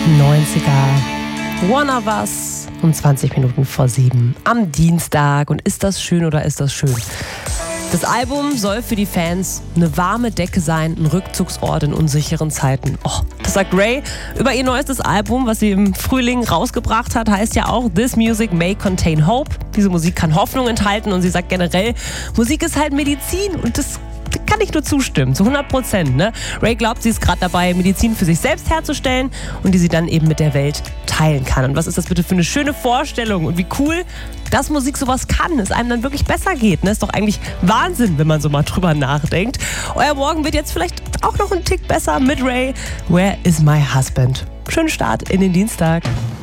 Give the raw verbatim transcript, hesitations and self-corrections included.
neunziger. One of Us um zwanzig Minuten vor sieben am Dienstag. Und ist das schön oder ist das schön? Das Album soll für die Fans eine warme Decke sein, ein Rückzugsort in unsicheren Zeiten. Oh, das sagt Ray über ihr neuestes Album, was sie im Frühling rausgebracht hat, heißt ja auch This Music May Contain Hope. Diese Musik kann Hoffnung enthalten und sie sagt generell, Musik ist halt Medizin und das kann ich nur zustimmen, zu hundert Prozent. Ne? Ray glaubt, sie ist gerade dabei, Medizin für sich selbst herzustellen und die sie dann eben mit der Welt teilen kann. Und was ist das bitte für eine schöne Vorstellung und wie cool, dass Musik sowas kann, es einem dann wirklich besser geht. Ne? Ist doch eigentlich Wahnsinn, wenn man so mal drüber nachdenkt. Euer Morgen wird jetzt vielleicht auch noch ein Tick besser mit Ray. Where is my husband? Schönen Start in den Dienstag.